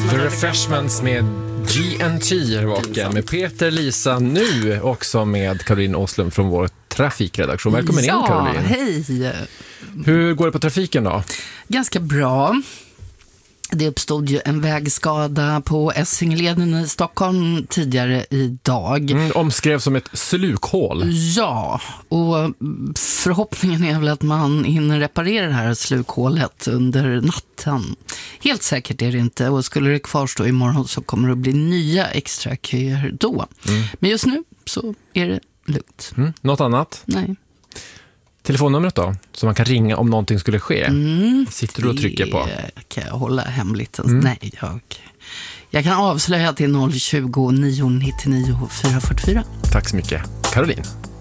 The Refreshments med GNT och med Peter, Lisa, nu också med Caroline Åslund från vår trafikredaktion. Välkommen in, Caroline. Hej. Hur går det på trafiken då? Ganska bra. Det uppstod ju en vägskada på Essingeleden i Stockholm tidigare idag. Omskrevs som ett slukhål. Ja, och förhoppningen är väl att man hinner reparera det här slukhålet under natten. Helt säkert är det inte, och skulle det kvarstå imorgon så kommer det att bli nya extra köer då. Men just nu så är det lugnt. Något annat? Nej. Telefonnumret då, så man kan ringa om någonting skulle ske. Sitter du och trycker på? Kan jag hålla hemligt? Nej, jag kan avslöja till 020 999 444. Tack så mycket, Caroline.